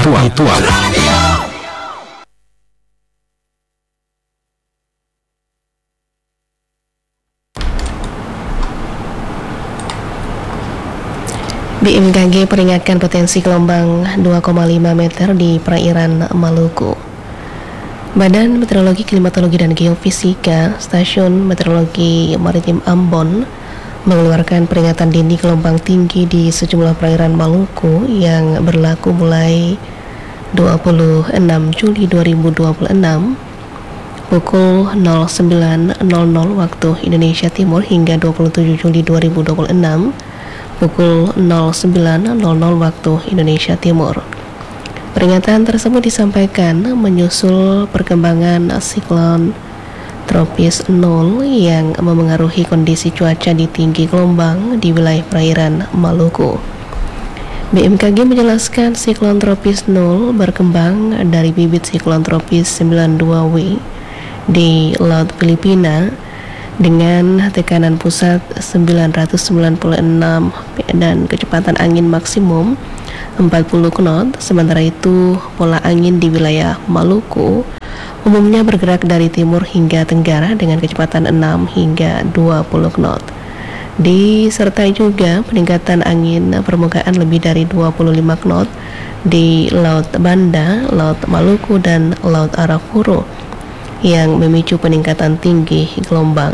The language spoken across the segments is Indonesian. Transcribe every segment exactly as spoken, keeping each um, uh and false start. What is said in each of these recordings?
Ritual. B M K G peringatkan potensi gelombang dua koma lima meter di perairan Maluku. Badan Meteorologi, Klimatologi, dan Geofisika Stasiun Meteorologi Maritim Ambon mengeluarkan peringatan dini gelombang tinggi di sejumlah perairan Maluku yang berlaku mulai dua puluh enam Juli dua ribu dua puluh enam pukul nol sembilan nol nol waktu Indonesia Timur hingga dua puluh tujuh Juli dua ribu dua puluh enam pukul nol sembilan nol nol waktu Indonesia Timur. Peringatan tersebut disampaikan menyusul perkembangan siklon tropis nol yang memengaruhi kondisi cuaca di tinggi gelombang di wilayah perairan Maluku. B M K G menjelaskan siklon tropis nol berkembang dari bibit siklon tropis sembilan puluh dua W di Laut Filipina dengan tekanan pusat sembilan ratus sembilan puluh enam dan kecepatan angin maksimum empat puluh knot. Sementara itu, pola angin di wilayah Maluku umumnya bergerak dari timur hingga tenggara dengan kecepatan enam hingga dua puluh knot. Disertai juga peningkatan angin permukaan lebih dari dua puluh lima knot di Laut Banda, Laut Maluku, dan Laut Arafura yang memicu peningkatan tinggi gelombang.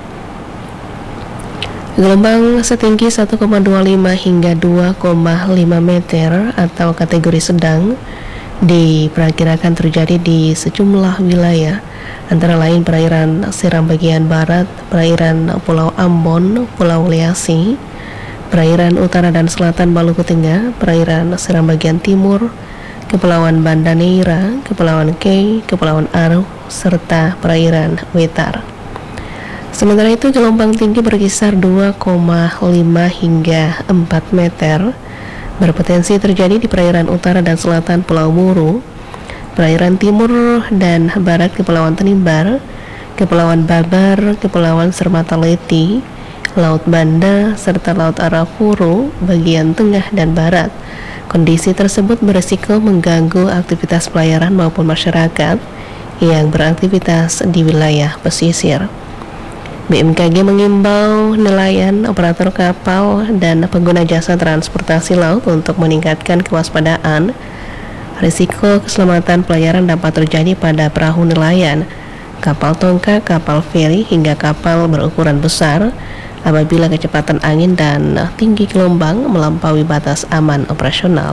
Gelombang setinggi satu koma dua lima hingga dua koma lima meter atau kategori sedang diperkirakan terjadi di sejumlah wilayah, antara lain perairan Seram bagian barat, perairan Pulau Ambon, Pulau Leasi, perairan utara dan selatan Maluku Tengah, perairan Seram bagian timur, Kepulauan Banda Neira, Kepulauan Kei, Kepulauan Aru, serta perairan Wetar. Sementara itu, gelombang tinggi berkisar dua koma lima hingga empat meter berpotensi terjadi di perairan utara dan selatan Pulau Muru, perairan timur dan barat Kepulauan Tanimbar, Kepulauan Babar, Kepulauan Sermata Leti, Laut Banda, serta Laut Arafura bagian tengah dan barat. Kondisi tersebut beresiko mengganggu aktivitas pelayaran maupun masyarakat yang beraktivitas di wilayah pesisir. B M K G mengimbau nelayan, operator kapal, dan pengguna jasa transportasi laut untuk meningkatkan kewaspadaan. Risiko keselamatan pelayaran dapat terjadi pada perahu nelayan, kapal tongkang, kapal feri, hingga kapal berukuran besar apabila kecepatan angin dan tinggi gelombang melampaui batas aman operasional.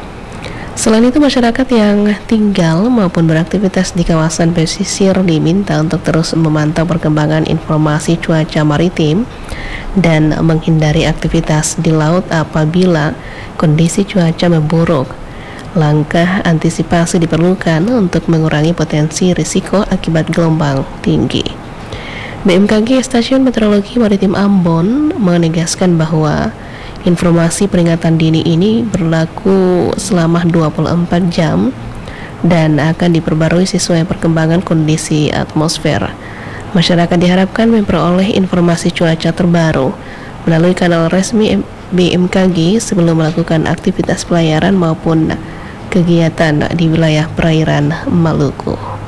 Selain itu, masyarakat yang tinggal maupun beraktivitas di kawasan pesisir diminta untuk terus memantau perkembangan informasi cuaca maritim dan menghindari aktivitas di laut apabila kondisi cuaca memburuk. Langkah antisipasi diperlukan untuk mengurangi potensi risiko akibat gelombang tinggi. B M K G Stasiun Meteorologi Maritim Ambon menegaskan bahwa informasi peringatan dini ini berlaku selama dua puluh empat jam dan akan diperbarui sesuai perkembangan kondisi atmosfer. Masyarakat diharapkan memperoleh informasi cuaca terbaru melalui kanal resmi B M K G sebelum melakukan aktivitas pelayaran maupun kegiatan di wilayah perairan Maluku.